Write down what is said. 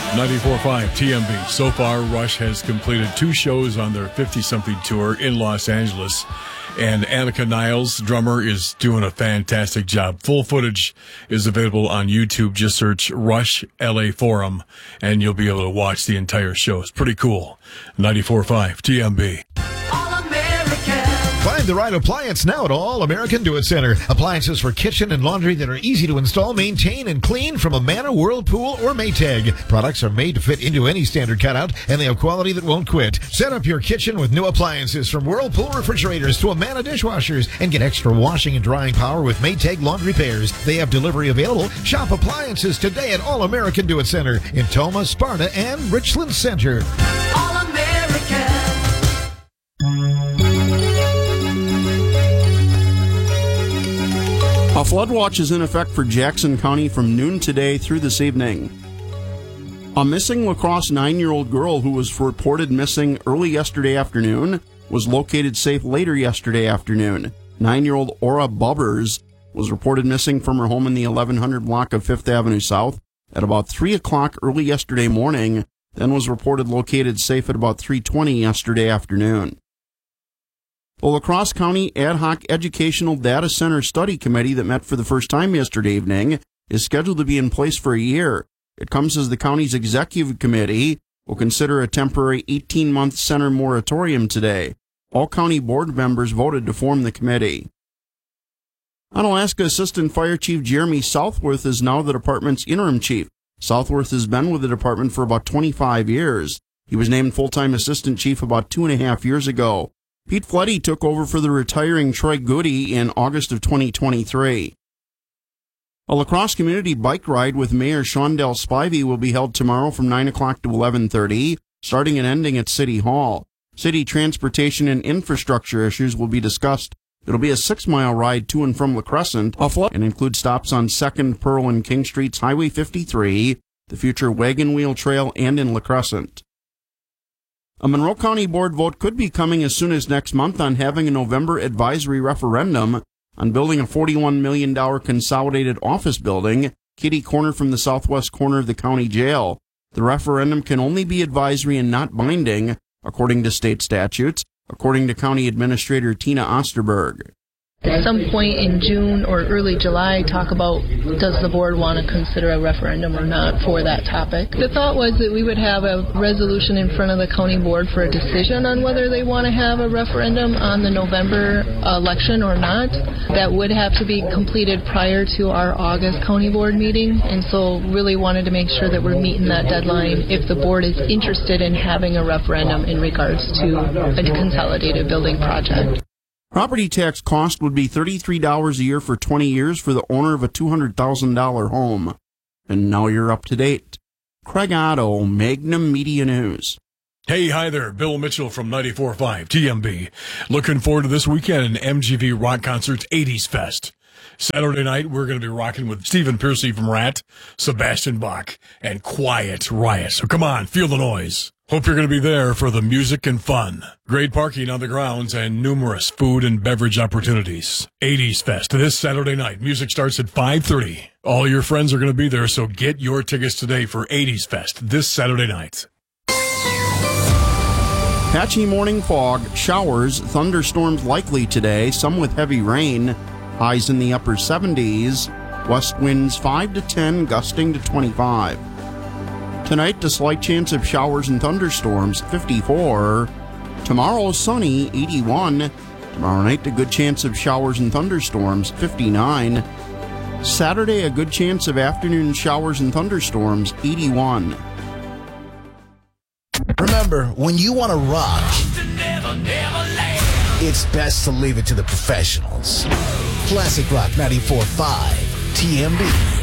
94.5 TMB. So far, Rush has completed 2 shows on their 50-something tour in Los Angeles. And Annika Niles, drummer, is doing a fantastic job. Full footage is available on YouTube. Just search Rush LA Forum, and you'll be able to watch the entire show. It's pretty cool. 94.5 TMB. Find the right appliance now at All American Do It Center. Appliances for kitchen and laundry that are easy to install, maintain, and clean from Amana, Whirlpool, or Maytag. Products are made to fit into any standard cutout, and they have quality that won't quit. Set up your kitchen with new appliances from Whirlpool refrigerators to Amana dishwashers, and get extra washing and drying power with Maytag laundry pairs. They have delivery available. Shop appliances today at All American Do It Center in Toma, Sparta, and Richland Center. All American. A flood watch is in effect for Jackson County from noon today through this evening. A missing La Crosse 9-year-old girl who was reported missing early yesterday afternoon was located safe later yesterday afternoon. 9-year-old Aura Bubbers was reported missing from her home in the 1100 block of 5th Avenue South at about 3 o'clock early yesterday morning, then was reported located safe at about 3:20 yesterday afternoon. The La Crosse County Ad Hoc Educational Data Center Study Committee that met for the first time yesterday evening is scheduled to be in place for a year. It comes as the county's executive committee will consider a temporary 18-month center moratorium today. All county board members voted to form the committee. Onalaska Assistant Fire Chief Jeremy Southworth is now the department's interim chief. Southworth has been with the department for about 25 years. He was named full-time assistant chief about 2.5 years ago. Pete Fletty took over for the retiring Troy Goody in August of 2023. A La Crosse community bike ride with Mayor Shondell Spivey will be held tomorrow from 9 o'clock to 11:30, starting and ending at City Hall. City transportation and infrastructure issues will be discussed. It'll be a 6-mile ride to and from La Crescent and include stops on 2nd, Pearl, and King Streets, Highway 53, the future Wagon Wheel Trail, and in La Crescent. A Monroe County Board vote could be coming as soon as next month on having a November advisory referendum on building a $41 million consolidated office building, kitty corner from the southwest corner of the county jail. The referendum can only be advisory and not binding, according to state statutes, according to County Administrator Tina Osterberg. At some point in June or early July, talk about does the board want to consider a referendum or not for that topic. The thought was that we would have a resolution in front of the county board for a decision on whether they want to have a referendum on the November election or not. That would have to be completed prior to our August county board meeting, and so really wanted to make sure that we're meeting that deadline if the board is interested in having a referendum in regards to a consolidated building project. Property tax cost would be $33 a year for 20 years for the owner of a $200,000 home. And now you're up to date. Craig Otto, Magnum Media News. Hey, hi there. Bill Mitchell from 94.5 TMB. Looking forward to this weekend in MGV Rock Concert's 80s Fest. Saturday night, we're going to be rocking with Stephen Piercy from Rat, Sebastian Bach, and Quiet Riot. So come on, feel the noise. Hope you're going to be there for the music and fun. Great parking on the grounds and numerous food and beverage opportunities. 80s Fest this Saturday night. Music starts at 5:30. All your friends are going to be there, so get your tickets today for 80s Fest this Saturday night. Patchy morning fog, showers, thunderstorms likely today, some with heavy rain. Highs in the upper 70s. West winds 5 to 10, gusting to 25. Tonight, a slight chance of showers and thunderstorms, 54. Tomorrow, sunny, 81. Tomorrow night, a good chance of showers and thunderstorms, 59. Saturday, a good chance of afternoon showers and thunderstorms, 81. Remember, when you want to rock, it's best to leave it to the professionals. Classic Rock 94.5, TMB.